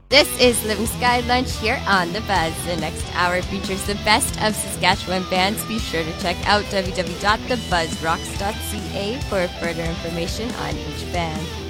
This is Living Sky Lunch here on The Buzz. The next hour features the best of Saskatchewan bands. Be sure to check out www.thebuzzrocks.ca for further information on each band.